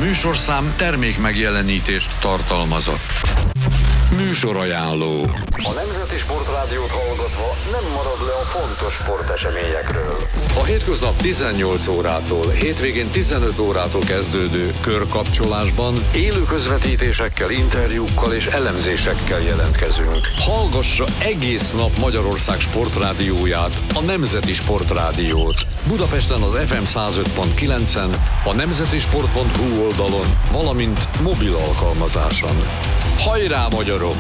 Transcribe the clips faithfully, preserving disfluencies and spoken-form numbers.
műsorszám termék megjelenítést tartalmazott. Műsorajánló. A Nemzeti Sportrádiót hallgatva nem marad le a fontos sporteseményekről. A hétköznap tizennyolc órától, hétvégén tizenöt órától kezdődő körkapcsolásban Élő közvetítésekkel, interjúkkal és elemzésekkel jelentkezünk. hallgassa egész nap Magyarország sportrádióját, a Nemzeti Sportrádiót. Budapesten az ef em száz öt pont kilencen, a nemzetisport pont hu oldalon, valamint mobil alkalmazáson. Hajrá, magyarok!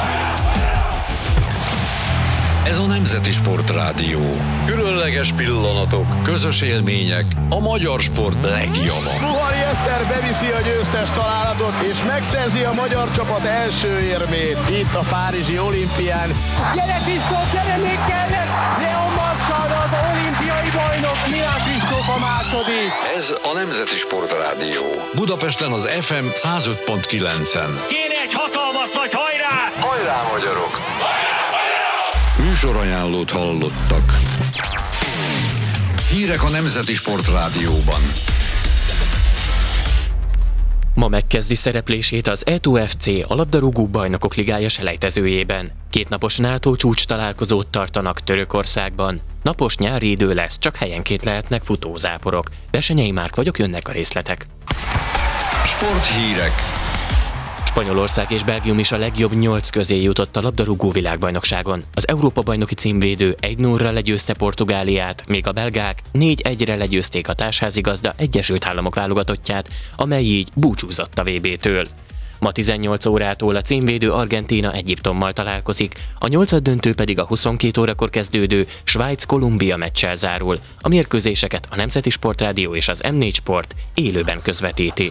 Ez a Nemzeti Sportrádió. Különleges pillanatok, közös élmények, a magyar sport legjava. Ruhari Eszter beviszi a győztes találatot, és megszerzi a magyar csapat első érmét itt a Párizsi olimpián. Gyere Piskó, gyere még kellett! Leon Marcsal az olimpiai bajnok, Milán Kristóf a második. Ez a Nemzeti Sportrádió. Budapesten az ef em száz öt pont kilencen. Kéne egy hatalmas nagy hajrá! Hajrá, magyarok! Műsorajánlót hallottak. Hírek a Nemzeti Sportrádióban. Ma megkezdi szereplését az é kettő ef cé a labdarúgó bajnokok ligája selejtezőjében. Kétnapos NATO csúcs találkozót tartanak Törökországban. Napos nyári idő lesz, csak helyenként lehetnek futózáporok. Versenyei Márk vagyok, jönnek a részletek. Sporthírek. Spanyolország és Belgium is a legjobb nyolc közé jutott a labdarúgó világbajnokságon. Az Európa-bajnoki címvédő egy nullra legyőzte Portugáliát, míg a belgák négy egyre legyőzték a társházigazda Egyesült Államok válogatottját, amely így búcsúzott a vé bétől. Ma tizennyolc órától a címvédő Argentína Egyiptommal találkozik, a nyolcaddöntő pedig a huszonkét órakor kezdődő Svájc-Kolumbia meccsel zárul. A mérkőzéseket a Nemzeti Sportrádió és az em négy Sport élőben közvetíti.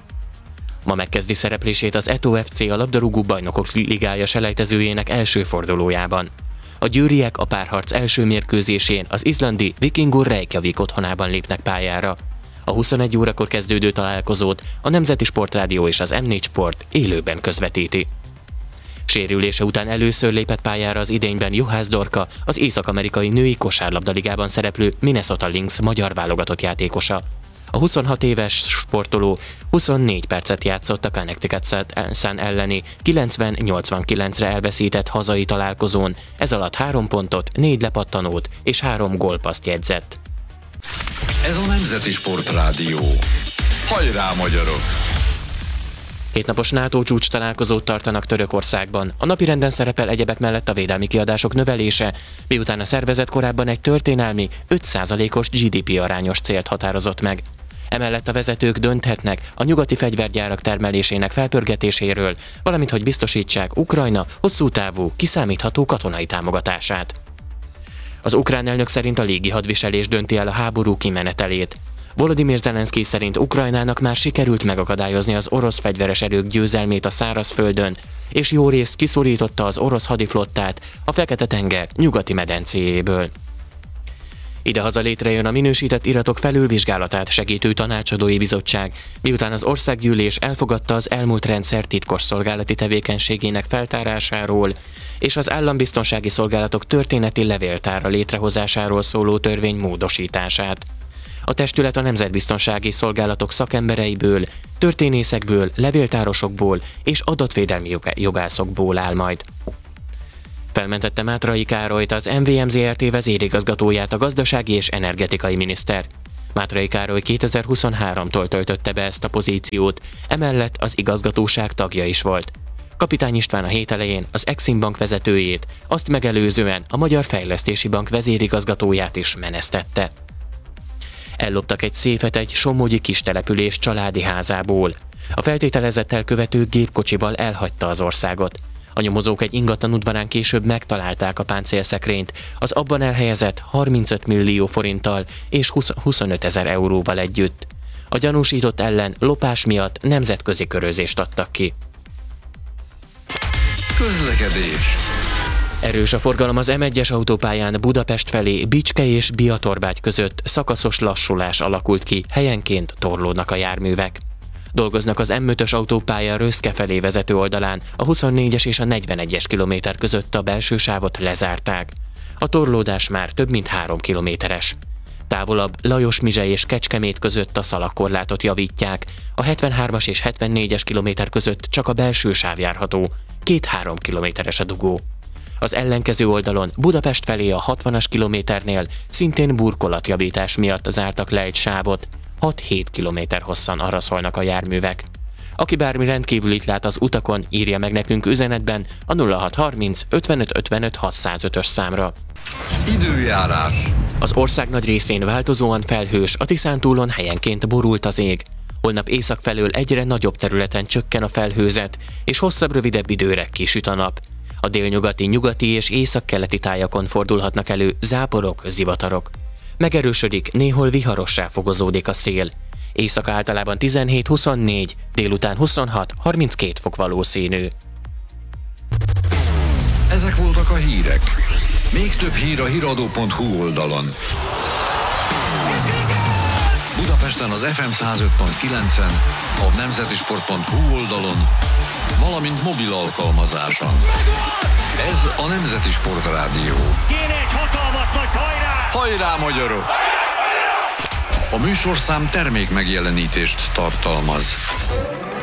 Ma megkezdi szereplését az é kettő ef cé a labdarúgó bajnokok ligája selejtezőjének első fordulójában. A győriek a párharc első mérkőzésén az izlandi Víkingur Reykjavik otthonában lépnek pályára. A huszonegy órakor kezdődő találkozót a Nemzeti Sportrádió és az em négy Sport élőben közvetíti. Sérülése után először lépett pályára az idényben Juhász Dorka, az észak-amerikai női kosárlabdaligában szereplő Minnesota Lynx magyar válogatott játékosa. A huszonhat éves sportoló huszonnégy percet játszott a Connecticut Sun elleni kilencven nyolcvankilencre elveszített hazai találkozón, ez alatt három pontot, négy lepattanót és három gólpasszt jegyzett. Ez a Nemzeti Sportrádió. Hajrá, magyarok! Kétnapos NATO csúcs találkozót tartanak Törökországban. A napirenden szerepel egyebek mellett a védelmi kiadások növelése, miután a szervezet korábban egy történelmi öt százalékos gé dé pé arányos célt határozott meg. Emellett a vezetők dönthetnek a nyugati fegyvergyárak termelésének felpörgetéséről, valamint hogy biztosítsák Ukrajna hosszú távú, kiszámítható katonai támogatását. Az ukrán elnök szerint a légi hadviselés dönti el a háború kimenetelét. Volodymyr Zelenszky szerint Ukrajnának már sikerült megakadályozni az orosz fegyveres erők győzelmét a szárazföldön, és jó részt kiszorította az orosz hadiflottát a Fekete-tenger nyugati medencéjéből. Idehaza létrejön a minősített iratok felülvizsgálatát segítő tanácsadói bizottság, miután az országgyűlés elfogadta az elmúlt rendszer titkosszolgálati tevékenységének feltárásáról és az állambiztonsági szolgálatok történeti levéltára létrehozásáról szóló törvény módosítását. A testület a nemzetbiztonsági szolgálatok szakembereiből, történészekből, levéltárosokból és adatvédelmi jogászokból áll majd. Felmentette Mátrai Károlyt, az em vé em zé er té vezérigazgatóját a gazdasági és energetikai miniszter. Mátrai Károly kétezer-huszonháromtól töltötte be ezt a pozíciót, emellett az igazgatóság tagja is volt. Kapitány István a hét elején az Exim Bank vezetőjét, azt megelőzően a Magyar Fejlesztési Bank vezérigazgatóját is menesztette. Elloptak egy széfet egy somogyi kistelepülés családi házából. A feltételezett elkövető gépkocsival elhagyta az országot. A nyomozók egy ingatlan udvarán később megtalálták a páncélszekrényt, az abban elhelyezett harmincöt millió forinttal és huszonöt ezer euróval együtt. A gyanúsított ellen lopás miatt nemzetközi körözést adtak ki. Közlekedés. Erős a forgalom az em egyes autópályán Budapest felé Bicske és Biatorbágy között, szakaszos lassulás alakult ki, helyenként torlódnak a járművek. Dolgoznak az em ötös autópálya Röszke felé vezető oldalán, a huszonnégyes és a negyvenegyes kilométer között a belső sávot lezárták. A torlódás már több mint három kilométeres. Távolabb Lajos-Mizsely és Kecskemét között a szalagkorlátot javítják, a hetvenhármas és hetvennégyes kilométer között csak a belső sáv járható, két-három kilométeres a dugó. Az ellenkező oldalon Budapest felé a hatvanas kilométernél szintén burkolatjavítás miatt zártak le egy sávot, hat-hét kilométer hosszan arra szólnak a járművek. Aki bármi rendkívülit lát az utakon, írja meg nekünk üzenetben a nulla hat harminc ötvenöt ötvenöt hatszázötös számra. Időjárás. Az ország nagy részén változóan felhős, a Tiszántúlon helyenként borult az ég. Holnap észak felől egyre nagyobb területen csökken a felhőzet, és hosszabb, rövidebb időre kisüt a nap. A délnyugati, nyugati és északkeleti tájakon fordulhatnak elő záporok, zivatarok. Megerősödik, néhol viharossá fogozódik a szél. Éjszaka általában tizenhét-huszonnégy, délután huszonhat-harminckét fok valószínű. Ezek voltak a hírek. Még több hír a híradó pont hu oldalon. Budapesten az ef em száz öt pont kilencen, a nemzetisport pont hu oldalon, valamint mobil alkalmazáson. Ez a Nemzeti Sport Rádió. Kéne egy hatalmas nagy hajrá! Hajrá, magyarok! A műsorszám termék megjelenítést tartalmaz.